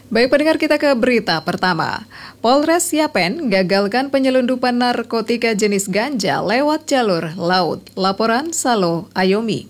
Baik pendengar, kita ke berita pertama. Polres Yapen gagalkan penyelundupan narkotika jenis ganja lewat jalur laut. Laporan Salo Ayomi.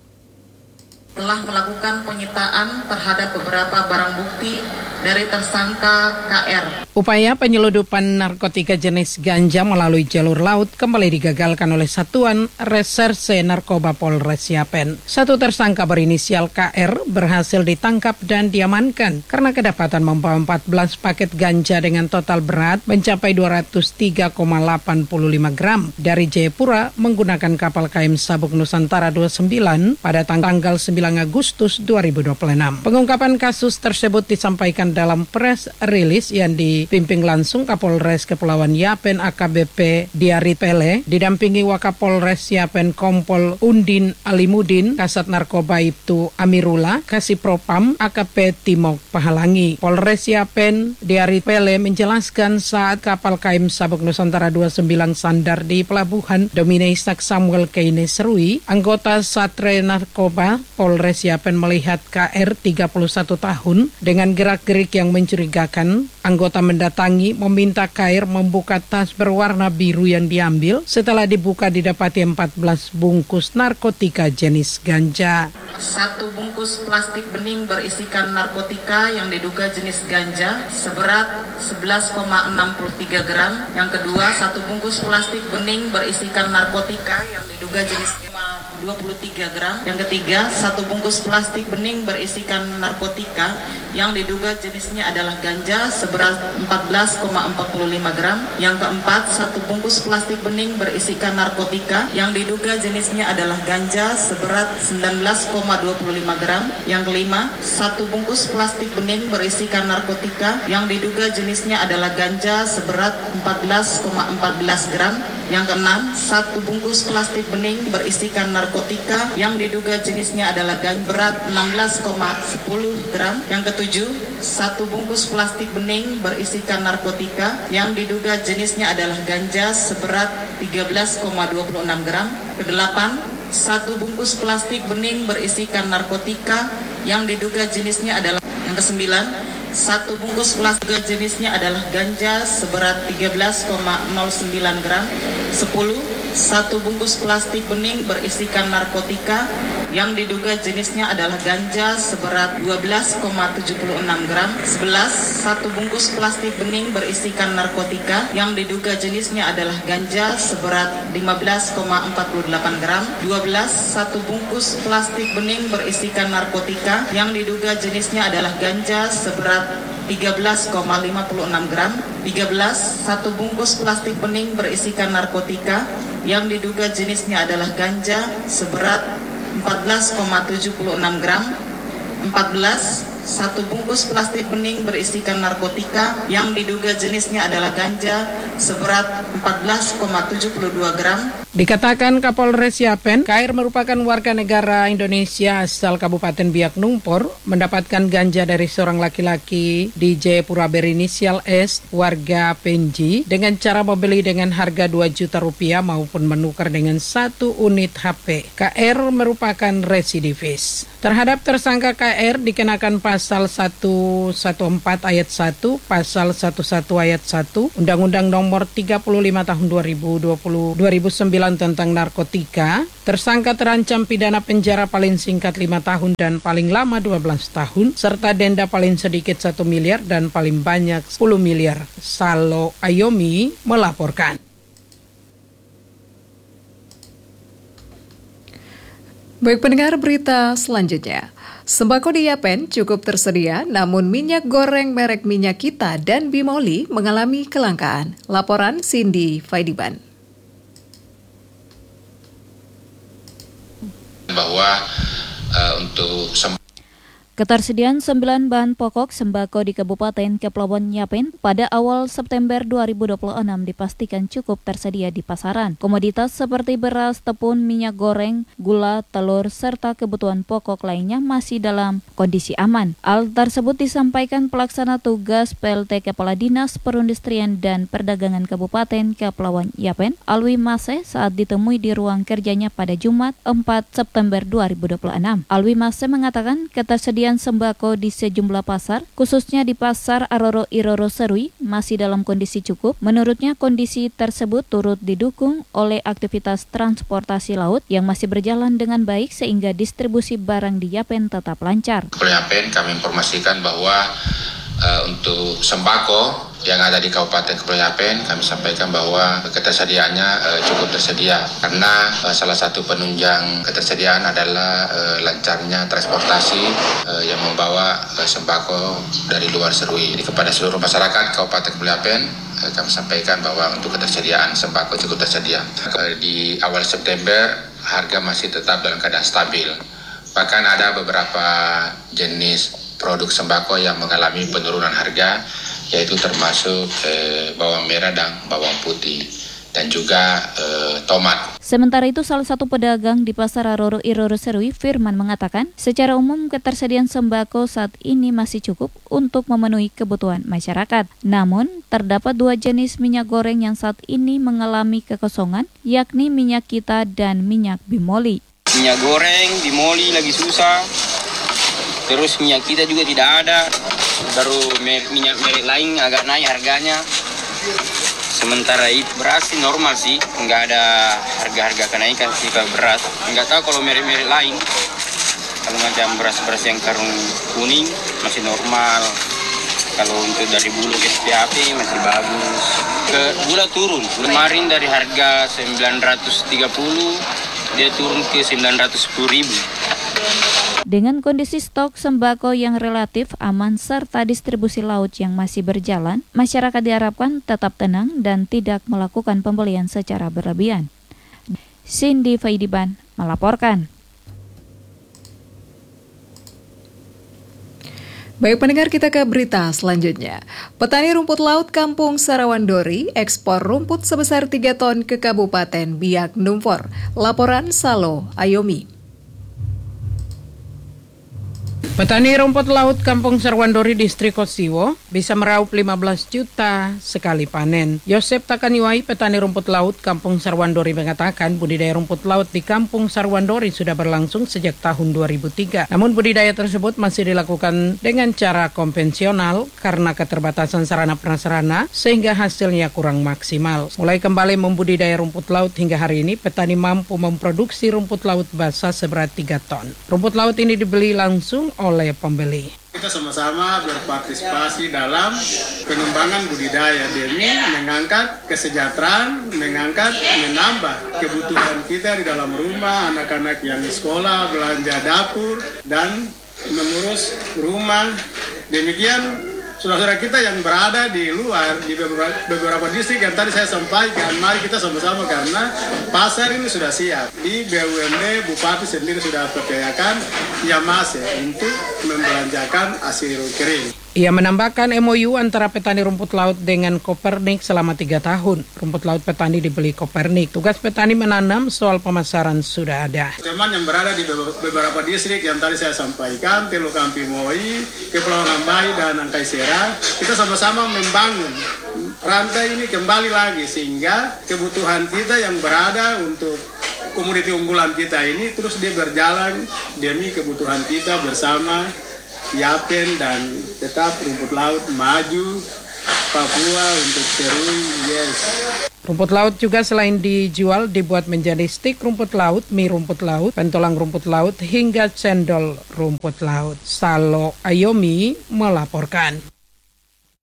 Telah melakukan penyitaan terhadap beberapa barang bukti dari tersangka KR. Upaya penyeludupan narkotika jenis ganja melalui jalur laut kembali digagalkan oleh Satuan Reserse Narkoba Polres Yapen. Satu tersangka berinisial KR berhasil ditangkap dan diamankan karena kedapatan membawa 14 paket ganja dengan total berat mencapai 203,85 gram dari Jayapura menggunakan kapal KM Sabuk Nusantara 29 pada tanggal 9 Agustus 2026. Pengungkapan kasus tersebut disampaikan dalam press release yang dipimpin langsung Kapolres Kepulauan Yapen AKBP Diarit Pele, didampingi Wakapolres Yapen Kompol Undin Alimudin, Kasat Narkoba Ibtu Amirullah, Kasih Propam AKP Timok Pahalangi. Polres Yapen Diarit Pele menjelaskan saat kapal KM Sabuk Nusantara 29 sandar di Pelabuhan Domineisak Samuel Keine Serui, anggota Satre Narkoba Polres Yapen melihat KR 31 tahun dengan gerak-gerik yang mencurigakan. Anggota mendatangi meminta KR membuka tas berwarna biru yang diambil. Setelah dibuka didapati 14 bungkus narkotika jenis ganja. Satu bungkus plastik bening berisikan narkotika yang diduga jenis ganja seberat 11,63 gram. Yang kedua, satu bungkus plastik bening berisikan narkotika yang diduga jenis 23 gram. Yang ketiga, satu bungkus plastik bening berisikan narkotika yang diduga jenisnya adalah ganja seberat 14,45 gram. Yang keempat, satu bungkus plastik bening berisikan narkotika yang diduga jenisnya adalah ganja seberat 19,25 gram. Yang kelima, satu bungkus plastik bening berisikan narkotika yang diduga jenisnya adalah ganja seberat 14,14 gram. Yang keenam, satu bungkus plastik bening berisikan narkotika yang diduga jenisnya adalah ganja berat 16,10 gram. Yang ketujuh, satu bungkus plastik bening berisikan narkotika yang diduga jenisnya adalah ganja seberat 13,26 gram. Kedelapan, satu bungkus plastik bening berisikan narkotika yang diduga jenisnya adalah. Yang kesembilan, satu bungkus plastik jenisnya adalah ganja seberat 13,09 gram. 10. Satu bungkus plastik bening berisikan narkotika yang diduga jenisnya adalah ganja seberat 12,76 gram. 11. Satu bungkus plastik bening berisikan narkotika yang diduga jenisnya adalah ganja seberat 15,48 gram. 12. Satu bungkus plastik bening berisikan narkotika yang diduga jenisnya adalah ganja seberat 13,56 gram. 13. Satu bungkus plastik bening berisikan narkotika yang diduga jenisnya adalah ganja seberat 14,76 gram. 14. Satu bungkus plastik bening berisikan narkotika yang diduga jenisnya adalah ganja seberat 14,72 gram. Dikatakan Kapolres Yapen, KR merupakan warga negara Indonesia asal Kabupaten Biak Numfor, mendapatkan ganja dari seorang laki-laki di Jayapura berinisial S, warga Penji, dengan cara membeli dengan harga 2 juta rupiah maupun menukar dengan 1 unit HP. KR merupakan residivis. Terhadap tersangka KR dikenakan pasal 114 ayat 1, pasal 11 ayat 1, Undang-Undang nomor 35 tahun 2009 tentang narkotika. Tersangka terancam pidana penjara paling singkat 5 tahun dan paling lama 12 tahun, serta denda paling sedikit 1 miliar dan paling banyak 10 miliar. Salo Ayomi melaporkan. Baik pendengar, berita selanjutnya. Sembako di Yapen cukup tersedia, namun minyak goreng merek Minyak Kita dan Bimoli mengalami kelangkaan. Laporan Cindy Faidiban. Bahwa untuk Ketersediaan 9 bahan pokok sembako di Kabupaten Kepulauan Yapen pada awal September 2026 dipastikan cukup tersedia di pasaran. Komoditas seperti beras, tepung, minyak goreng, gula, telur, serta kebutuhan pokok lainnya masih dalam kondisi aman. Hal tersebut disampaikan pelaksana tugas PLT Kepala Dinas Perindustrian dan Perdagangan Kabupaten Kepulauan Yapen, Alwi Mase, saat ditemui di ruang kerjanya pada Jumat 4 September 2026. Alwi Mase mengatakan ketersediaan ketersediaan sembako di sejumlah pasar, khususnya di Pasar Aroro Iroro Serui, masih dalam kondisi cukup. Menurutnya, kondisi tersebut turut didukung oleh aktivitas transportasi laut yang masih berjalan dengan baik sehingga distribusi barang di Yapen tetap lancar. Yapen kami informasikan bahwa untuk sembako yang ada di Kabupaten Kepulauan Yapen, kami sampaikan bahwa ketersediaannya cukup tersedia karena salah satu penunjang ketersediaan adalah lancarnya transportasi yang membawa sembako dari luar Serui. Jadi kepada seluruh masyarakat Kabupaten Kepulauan Yapen, kami sampaikan bahwa untuk ketersediaan sembako cukup tersedia. Di awal September harga masih tetap dalam keadaan stabil. Bahkan ada beberapa jenis produk sembako yang mengalami penurunan harga, yaitu termasuk bawang merah dan bawang putih, dan juga tomat. Sementara itu, salah satu pedagang di Pasar Aroro Iroro Serui, Firman, mengatakan secara umum ketersediaan sembako saat ini masih cukup untuk memenuhi kebutuhan masyarakat. Namun, terdapat 2 jenis minyak goreng yang saat ini mengalami kekosongan, yakni minyak kita dan minyak bimoli. Minyak goreng, bimoli lagi susah. Terus minyak kita juga tidak ada, baru minyak merek lain agak naik harganya. Sementara itu beras sih normal sih, nggak ada harga-harga kenaikan sih beras. Nggak tahu kalau merek-merek lain. Kalau macam beras-beras yang karung kuning masih normal. Kalau untuk dari bulu ke SPAP masih bagus. Ke gula turun, kemarin dari harga 930 dia turun ke 910.000. Dengan kondisi stok sembako yang relatif aman serta distribusi laut yang masih berjalan, masyarakat diharapkan tetap tenang dan tidak melakukan pembelian secara berlebihan. Cindy Faidiban melaporkan. Baik pendengar, kita ke berita selanjutnya. Petani rumput laut Kampung Sarawandori ekspor rumput sebesar 3 ton ke Kabupaten Biak Numfor. Laporan Salo Ayomi. Petani rumput laut Kampung Sarawandori Distrik Osiwo bisa meraup 15 juta sekali panen. Yosep Takaniwai, petani rumput laut Kampung Sarawandori, mengatakan budidaya rumput laut di Kampung Sarawandori sudah berlangsung sejak tahun 2003. Namun budidaya tersebut masih dilakukan dengan cara konvensional karena keterbatasan sarana prasarana sehingga hasilnya kurang maksimal. Mulai kembali membudidaya rumput laut hingga hari ini, petani mampu memproduksi rumput laut basah seberat 3 ton. Rumput laut ini dibeli langsung oleh pembeli. Kita sama-sama berpartisipasi dalam pengembangan budidaya demi mengangkat kesejahteraan, menambah kebutuhan kita di dalam rumah, anak-anak yang sekolah, belanja dapur, dan mengurus rumah. Demikian saudara-saudara kita yang berada di luar, di beberapa distrik yang tadi saya sampaikan, mari kita sama-sama karena pasar ini sudah siap. Di BUMD, Bupati sendiri sudah percayakan Yamase untuk membelanjakan hasil kering. Ia menambahkan MOU antara petani rumput laut dengan Kopernik selama 3 tahun. Rumput laut petani dibeli Kopernik. Tugas petani menanam, soal pemasaran sudah ada. Teman yang berada di beberapa distrik yang tadi saya sampaikan, Teluk Kampimoi, Kepulauan Ambai, dan Angkai Sera, kita sama-sama membangun rantai ini kembali lagi sehingga kebutuhan kita yang berada untuk komoditi unggulan kita ini terus dia berjalan demi kebutuhan kita bersama Yapen, dan tetap rumput laut maju Papua untuk Serui, yes. Rumput laut juga selain dijual dibuat menjadi stik rumput laut, mie rumput laut, pentolang rumput laut, hingga cendol rumput laut. Salo Ayomi melaporkan.